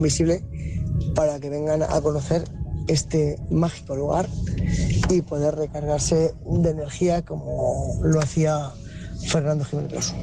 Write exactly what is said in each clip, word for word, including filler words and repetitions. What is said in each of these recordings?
Invisible para que vengan a conocer este mágico lugar y poder recargarse de energía como lo hacía Fernando Jiménez Loso.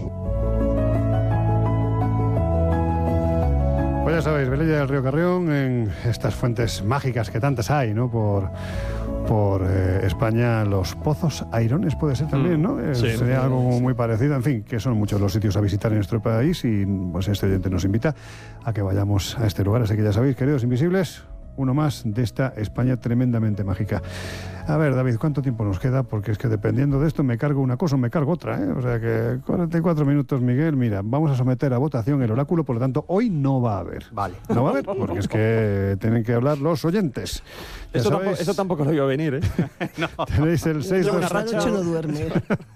Pues ya sabéis, Velilla del Río Carrión, en estas fuentes mágicas que tantas hay, ¿no? Por, por eh, España, los pozos Airones puede ser también, ¿no? Eh, Sí, sería algo sí. muy parecido. En fin, que son muchos los sitios a visitar en nuestro país y pues este oyente nos invita a que vayamos a este lugar. Así que ya sabéis, queridos invisibles, uno más de esta España tremendamente mágica. A ver, David, ¿cuánto tiempo nos queda? Porque es que dependiendo de esto me cargo una cosa o me cargo otra, ¿eh? O sea que cuarenta y cuatro minutos, Miguel. Mira, vamos a someter a votación el oráculo, por lo tanto, hoy no va a haber. Vale. No va a haber, porque es que tienen que hablar los oyentes. Ya Eso sabéis, tampoco, eso tampoco lo iba a venir, ¿eh? No. tenéis el seis dos Esta noche no duerme.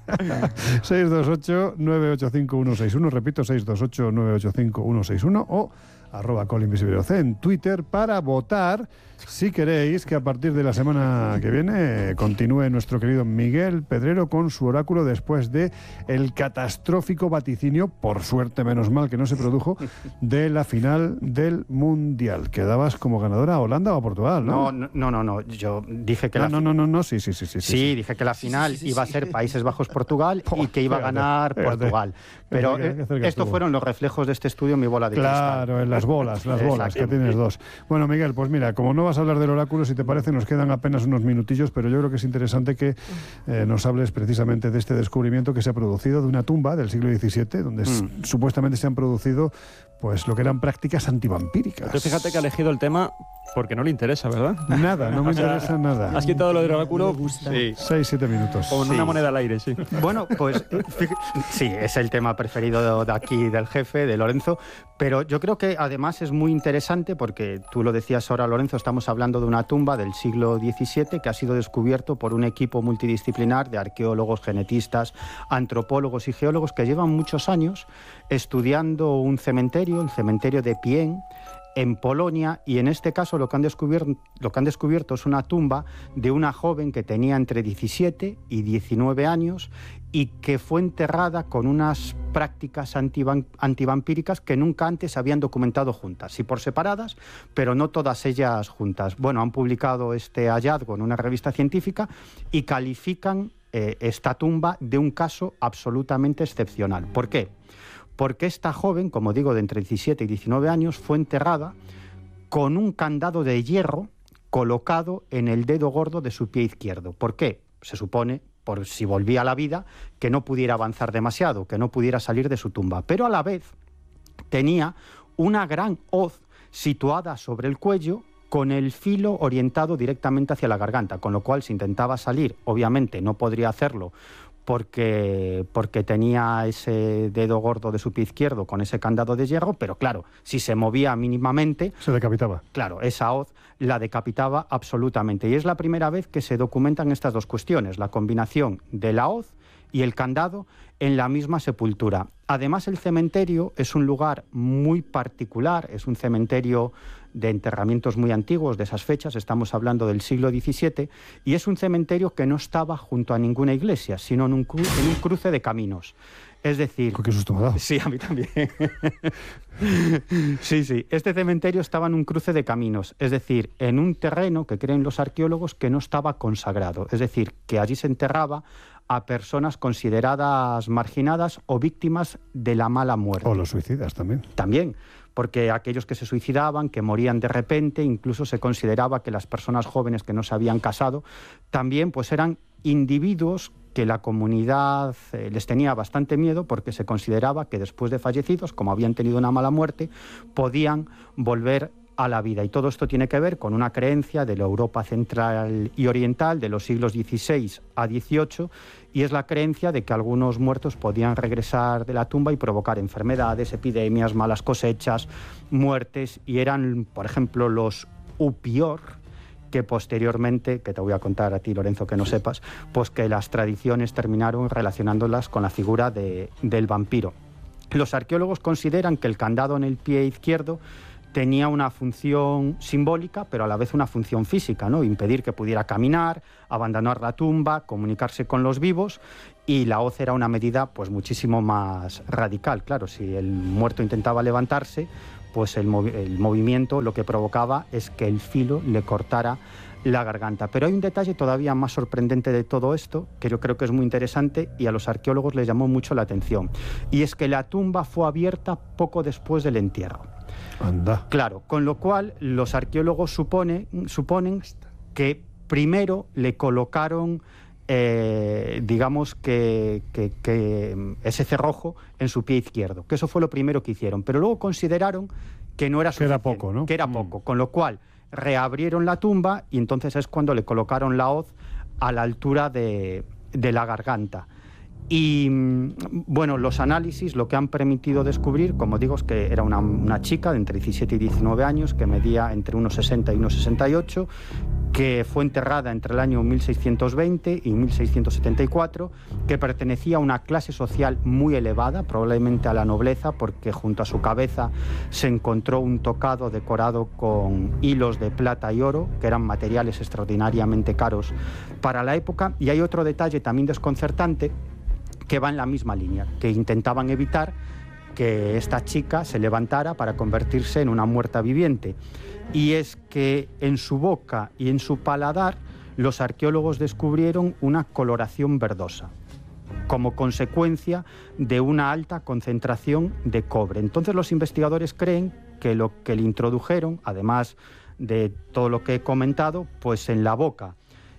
seis dos ocho, nueve ocho cinco, uno seis uno, repito, seis dos ocho, nueve ocho cinco, uno seis uno o arroba colinvisibleoc en Twitter para votar si queréis que a partir de la semana que viene continúe nuestro querido Miguel Pedrero con su oráculo después de el catastrófico vaticinio, por suerte menos mal que no se produjo, de la final del Mundial. Quedabas como ganadora a Holanda o a Portugal, ¿no? No, no, no, no. Yo dije que No, la no, no, no, no, sí, sí, sí, sí. Sí, sí, dije que la final Sí, sí, sí, iba a sí. ser Países Bajos-Portugal y que iba a Fíjate, ganar fíjate. Portugal. Pero Qué- qué eh, cerca estos estuvo. fueron los reflejos de este estudio en mi bola de cristal. Claro, en las bolas, las bolas, que Exacto. tienes dos. Bueno, Miguel, pues mira, como no vas a hablar del oráculo, si te parece, nos quedan apenas unos minutillos, pero yo creo que es interesante que eh, nos hables precisamente de este descubrimiento que se ha producido de una tumba del siglo diecisiete, donde s- Mm. supuestamente se han producido pues lo que eran prácticas antivampíricas. Tú fíjate que ha elegido el tema porque no le interesa, ¿verdad? Nada, no me O sea, interesa nada. Has quitado lo del oráculo Sí. Seis, siete minutos. con Sí. una moneda al aire, sí. Bueno, pues fíj- sí, es el tema preferido de aquí del jefe, de Lorenzo, pero yo creo que además es muy interesante porque tú lo decías ahora, Lorenzo, estamos hablando de una tumba del siglo diecisiete que ha sido descubierto por un equipo multidisciplinar de arqueólogos, genetistas, antropólogos y geólogos que llevan muchos años estudiando un cementerio, el cementerio de Pien, en Polonia, y en este caso lo que han descubierto, lo que han descubierto es una tumba de una joven que tenía entre diecisiete y diecinueve años y que fue enterrada con unas prácticas antivan- antivampíricas que nunca antes habían documentado juntas, sí por separadas, pero no todas ellas juntas. Bueno, han publicado este hallazgo en una revista científica y califican eh, esta tumba de un caso absolutamente excepcional. ¿Por qué? Porque esta joven, como digo, de entre diecisiete y diecinueve años, fue enterrada con un candado de hierro colocado en el dedo gordo de su pie izquierdo. ¿Por qué? Se supone, por si volvía a la vida, que no pudiera avanzar demasiado, que no pudiera salir de su tumba. Pero a la vez tenía una gran hoz situada sobre el cuello con el filo orientado directamente hacia la garganta, con lo cual si intentaba salir, obviamente no podría hacerlo porque, porque tenía ese dedo gordo de su pie izquierdo con ese candado de hierro, pero claro, si se movía mínimamente, Se decapitaba. claro, esa hoz la decapitaba absolutamente. Y es la primera vez que se documentan estas dos cuestiones, la combinación de la hoz y el candado en la misma sepultura. Además, el cementerio es un lugar muy particular, es un cementerio de enterramientos muy antiguos, de esas fechas, estamos hablando del siglo diecisiete, y es un cementerio que no estaba junto a ninguna iglesia, sino en un, cru- en un cruce de caminos. Es decir... ¿Qué susto me ha dado? Sí, a mí también. Sí, sí. Este cementerio estaba en un cruce de caminos, es decir, en un terreno que creen los arqueólogos que no estaba consagrado. Es decir, que allí se enterraba a personas consideradas marginadas o víctimas de la mala muerte. O los suicidas también. También, porque aquellos que se suicidaban, que morían de repente, incluso se consideraba que las personas jóvenes que no se habían casado, también pues eran individuos que la comunidad eh, les tenía bastante miedo porque se consideraba que después de fallecidos, como habían tenido una mala muerte, podían volver a la vida. Y todo esto tiene que ver con una creencia de la Europa central y oriental de los siglos dieciséis a dieciocho, y es la creencia de que algunos muertos podían regresar de la tumba y provocar enfermedades, epidemias, malas cosechas, muertes, y eran, por ejemplo, los upior, que posteriormente, que te voy a contar a ti, Lorenzo, que no sepas, pues que las tradiciones terminaron relacionándolas con la figura de, del vampiro. Los arqueólogos consideran que el candado en el pie izquierdo tenía una función simbólica, pero a la vez una función física, ¿no? Impedir que pudiera caminar, abandonar la tumba, comunicarse con los vivos, y la hoz era una medida pues muchísimo más radical. Claro, si el muerto intentaba levantarse, pues el, movi el movimiento lo que provocaba es que el filo le cortara la garganta. Pero hay un detalle todavía más sorprendente de todo esto, que yo creo que es muy interesante y a los arqueólogos les llamó mucho la atención, y es que la tumba fue abierta poco después del entierro. Anda. Claro, con lo cual los arqueólogos supone, suponen que primero le colocaron, eh, digamos, que, que, que ese cerrojo en su pie izquierdo, que eso fue lo primero que hicieron, pero luego consideraron que no era suficiente, que era poco, ¿no? Que era poco, mm. con lo cual reabrieron la tumba y entonces es cuando le colocaron la hoz a la altura de, de la garganta. Y bueno, los análisis lo que han permitido descubrir, como digo, es que era una, una chica de entre diecisiete y diecinueve años, que medía entre uno sesenta y uno sesenta y ocho, que fue enterrada entre el año mil seiscientos veinte y mil seiscientos setenta y cuatro, que pertenecía a una clase social muy elevada, probablemente a la nobleza, porque junto a su cabeza se encontró un tocado decorado con hilos de plata y oro, que eran materiales extraordinariamente caros para la época. Y hay otro detalle también desconcertante, que va en la misma línea, que intentaban evitar que esta chica se levantara para convertirse en una muerta viviente. Y es que en su boca y en su paladar los arqueólogos descubrieron una coloración verdosa, como consecuencia de una alta concentración de cobre. Entonces los investigadores creen que lo que le introdujeron, además de todo lo que he comentado, pues en la boca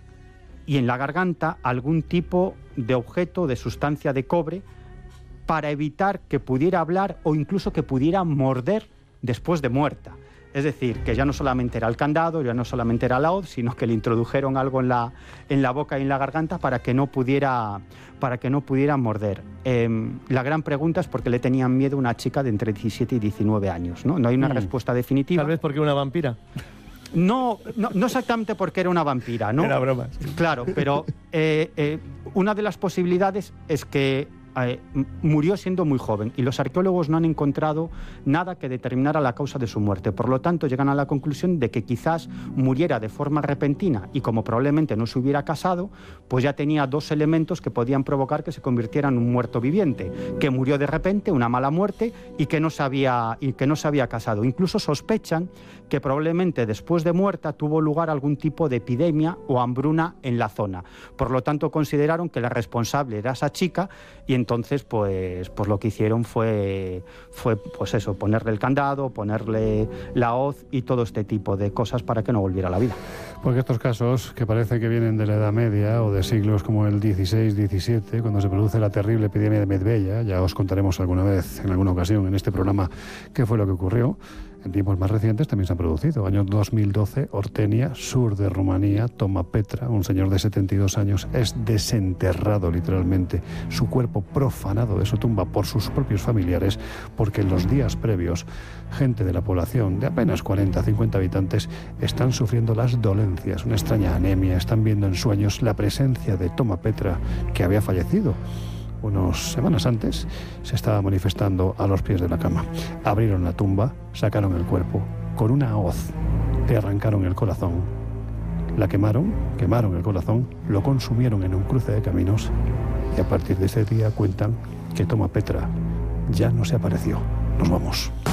y en la garganta algún tipo de objeto, de sustancia de cobre, para evitar que pudiera hablar o incluso que pudiera morder después de muerta. Es decir, que ya no solamente era el candado, ya no solamente era la hoz, sino que le introdujeron algo en la, en la boca y en la garganta para que no pudiera, para que no pudiera morder. Eh, la gran pregunta es por qué le tenían miedo a una chica de entre diecisiete y diecinueve años, ¿no? No hay una mm. respuesta definitiva. Tal vez porque era una vampira. No, no, no exactamente porque era una vampira, ¿no? Era broma. Claro, pero eh, eh, una de las posibilidades es que eh, murió siendo muy joven y los arqueólogos no han encontrado nada que determinara la causa de su muerte. Por lo tanto, llegan a la conclusión de que quizás muriera de forma repentina y como probablemente no se hubiera casado, pues ya tenía dos elementos que podían provocar que se convirtiera en un muerto viviente, que murió de repente, una mala muerte, y que no se había, y que no se había casado. Incluso sospechan que probablemente después de muerta tuvo lugar algún tipo de epidemia o hambruna en la zona. Por lo tanto, consideraron que la responsable era esa chica y entonces pues, pues lo que hicieron fue, fue pues eso, ponerle el candado, ponerle la hoz y todo este tipo de cosas para que no volviera a la vida. Porque estos casos, que parece que vienen de la Edad Media o de siglos como el dieciséis diecisiete, cuando se produce la terrible epidemia de Medveya, ya os contaremos alguna vez, en alguna ocasión, en este programa, qué fue lo que ocurrió. En tiempos más recientes también se han producido. Año dos mil doce, Ortenia, sur de Rumanía, Toma Petra, un señor de setenta y dos años, es desenterrado literalmente, su cuerpo profanado de su tumba por sus propios familiares, porque en los días previos, gente de la población de apenas cuarenta a cincuenta habitantes están sufriendo las dolencias, una extraña anemia, están viendo en sueños la presencia de Toma Petra, que había fallecido unas semanas antes, se estaba manifestando a los pies de la cama. Abrieron la tumba, sacaron el cuerpo, con una hoz le arrancaron el corazón, la quemaron, quemaron el corazón, lo consumieron en un cruce de caminos y a partir de ese día cuentan que Toma Petra ya no se apareció. Nos vamos.